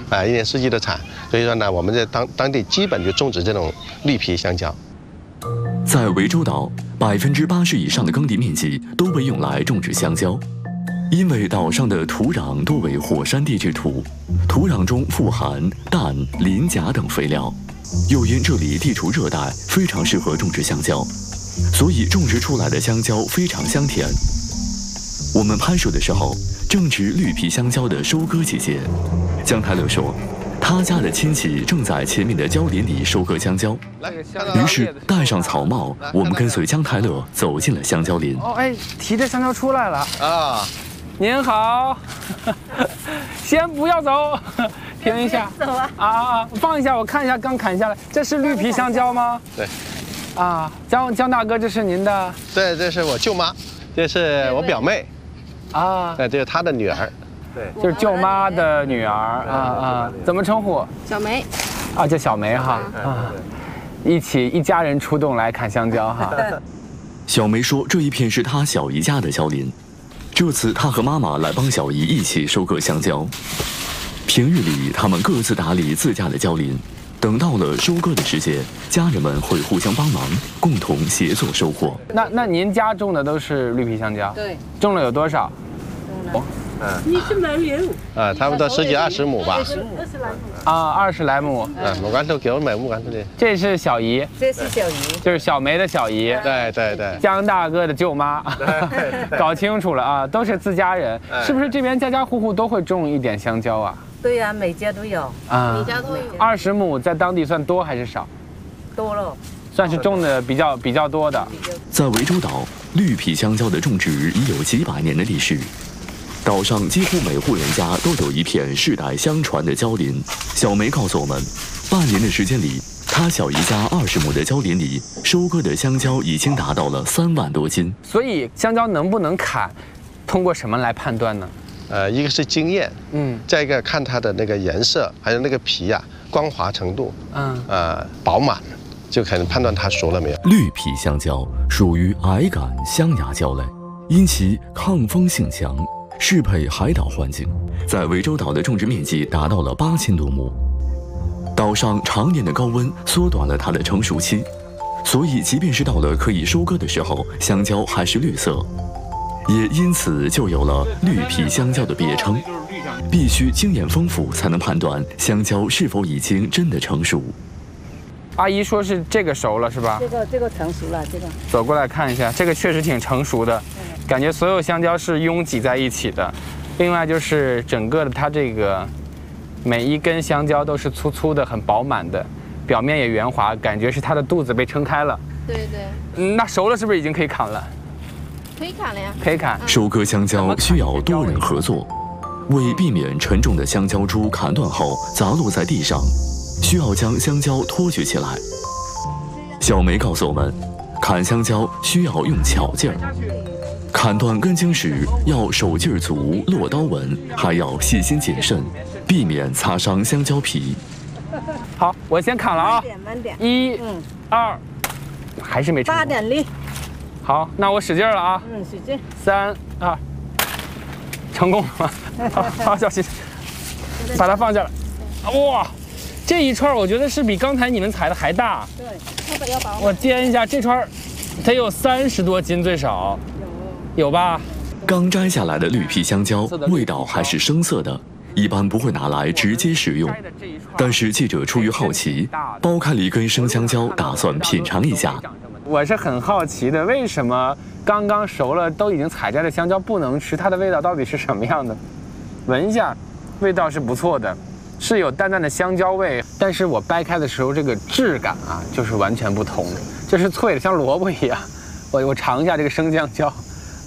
一年四季的产。所以说呢，我们在当地基本就种植这种绿皮香蕉。 在涠洲岛，80%以上的耕地面积都被用来种植香蕉。因为岛上的土壤多为火山地质土，土壤中富含氮、磷、钾等肥料，又因这里地处热带，非常适合种植香蕉，所以种植出来的香蕉非常香甜。我们拍摄的时候正值绿皮香蕉的收割季节，江泰勒说，他家的亲戚正在前面的蕉林里收割香蕉，于是戴上草帽，我们跟随江泰勒走进了香蕉林。 哦，哎，提着香蕉出来了啊！您好，先不要走，停一下。走啊！放一下，我看一下刚砍下来，这是绿皮香蕉吗？ 对。 啊，江大哥，这是您的？ 对，这是我舅妈，这是我表妹。 啊， 这是她的女儿。对， 就是舅妈的女儿怎么称呼？ 小梅。 啊，叫小梅哈啊，一家人出动来砍香蕉哈。 小梅说，这一片是她小姨家的蕉林。这次他和妈妈来帮小姨一起收割香蕉。平日里，他们各自打理自家的蕉林，等到了收割的时节，家人们会互相帮忙，共同协作收获。 那您家种的都是绿皮香蕉？ 对。 种了有多少？ 20来亩。 差不多10几20亩吧。 20来亩。 啊，20来亩。 木杆头给我买木杆头的。 这是小姨。 这是小姨。 就是小梅的小姨。 对。 江大哥的舅妈。搞清楚了啊，都是自家人，是不是这边家家户户都会种一点香蕉啊？ 对呀，每家都有。啊，每家都有。 20亩在当地算多还是少？ 多了。 算是种的比较多的。 在涠洲岛，绿皮香蕉的种植已有几百年的历史。岛上几乎每户人家都有一片世代相传的蕉林。小梅告诉我们，半年的时间里，她小姨家20亩的蕉林里收割的香蕉已经达到了3万多斤。 所以香蕉能不能砍，通过什么来判断呢？ 一个是经验，再一个看它的那个颜色，还有那个皮光滑程度，饱满，就可能判断它熟了没有。 绿皮香蕉属于矮杆香芽蕉类，因其抗风性强。适配海岛环境，在涠洲岛的种植面积达到了8000多亩。岛上常年的高温缩短了它的成熟期，所以即便是到了可以收割的时候，香蕉还是绿色，也因此就有了绿皮香蕉的别称。必须经验丰富才能判断香蕉是否已经真的成熟。 阿姨说是这个熟了是吧？ 这个成熟了，这个。 走过来看一下，这个确实挺成熟的。感觉所有香蕉是拥挤在一起的，另外就是整个的它这个每一根香蕉都是粗粗的、很饱满的，表面也圆滑，感觉是它的肚子被撑开了。 对。 那熟了是不是已经可以砍了？ 可以砍了呀。 可以砍。 收割香蕉需要多人合作，为避免沉重的香蕉株砍断后砸落在地上，需要将香蕉托举起来。小梅告诉我们，砍香蕉需要用巧劲儿。砍断根茎时要手劲儿足，落刀稳，还要细心谨慎，避免擦伤香蕉皮。 好，我先砍了啊！ 慢点。 1、2，还是没成功。 大点力。 好，那我使劲了啊！ 使劲。 3、2，成功了！好，小心，把它放下来。哇，这一串我觉得是比刚才你们采的还大。 对，要把我煎一下，这串得有30多斤最少。有吧？ 刚摘下来的绿皮香蕉味道还是生涩的，一般不会拿来直接食用。但是记者出于好奇，剥开了一根生香蕉，打算品尝一下。 我是很好奇的，为什么刚刚熟了都已经采摘的香蕉不能吃？它的味道到底是什么样的？闻一下，味道是不错的，是有淡淡的香蕉味，但是我掰开的时候这个质感就是完全不同的，这是脆的，像萝卜一样。我尝一下这个生香蕉。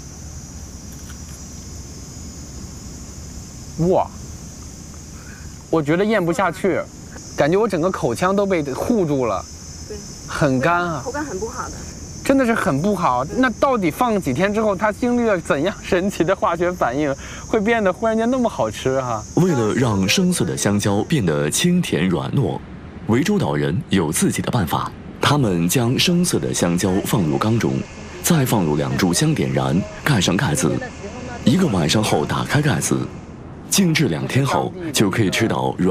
哇，我觉得咽不下去，感觉我整个口腔都被护住了， 对， 很干啊， 口感很不好的， 真的是很不好。那到底放几天之后，它经历了怎样神奇的化学反应，会变得忽然间那么好吃哈？ 为了让生涩的香蕉变得清甜软糯，涠洲岛人有自己的办法。他们将生涩的香蕉放入缸中，再放入2炷香点燃，盖上盖子。1个晚上后打开盖子，静置2天后，就可以吃到软。